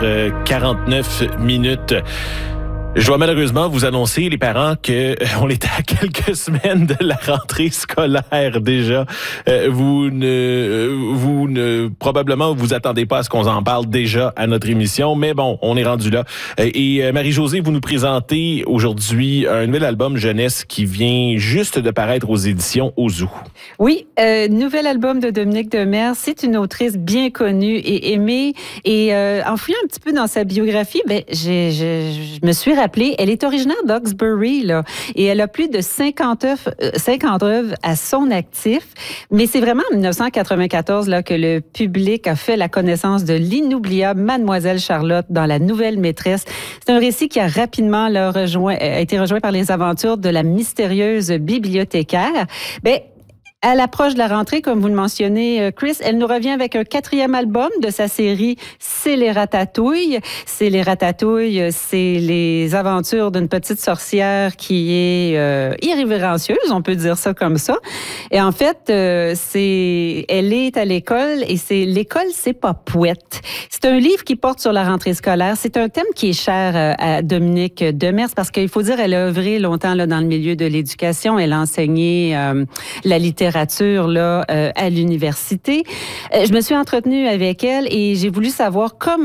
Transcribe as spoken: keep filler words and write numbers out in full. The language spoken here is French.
Euh, quarante-neuf minutes. Je dois malheureusement vous annoncer, les parents, que euh, on est à quelques semaines de la rentrée scolaire déjà. Euh, vous ne, vous ne, probablement vous attendez pas à ce qu'on en parle déjà à notre émission, mais bon, on est rendu là. Euh, et euh, Marie-Josée, vous nous présentez aujourd'hui un nouvel album jeunesse qui vient juste de paraître aux éditions Ouzou. Oui, euh, nouvel album de Dominique Demers. C'est une autrice bien connue et aimée. Et euh, en fouillant un petit peu dans sa biographie, ben, j'ai, j'ai, je me suis rappelé, elle est originaire d'Hawkesbury, là, et elle a plus de cinquante œuvres, cinquante œuvres à son actif. Mais c'est vraiment en dix-neuf cent quatre-vingt-quatorze là, que le public a fait la connaissance de l'inoubliable Mademoiselle Charlotte dans La Nouvelle Maîtresse. C'est un récit qui a rapidement là, rejoint, a été rejoint par les aventures de la mystérieuse bibliothécaire. Ben, à l'approche de la rentrée, comme vous le mentionnez, Chris, elle nous revient avec un quatrième album de sa série C'est les Ratatouilles. C'est les Ratatouilles, c'est les aventures d'une petite sorcière qui est euh, irrévérencieuse, on peut dire ça comme ça. Et en fait, euh, c'est, elle est à l'école et c'est l'école, c'est pas pouette. C'est un livre qui porte sur la rentrée scolaire. C'est un thème qui est cher à Dominique Demers parce qu'il faut dire, elle a œuvré longtemps là dans le milieu de l'éducation. Elle a enseigné euh, la littérature là, euh, à l'université. Euh, je me suis entretenue avec elle et j'ai voulu savoir comment